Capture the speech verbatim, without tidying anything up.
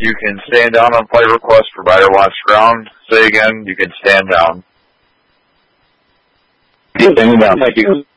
You can stand down on flight request. Provider wants ground. Say again, you can stand down. Standing down. Thank you.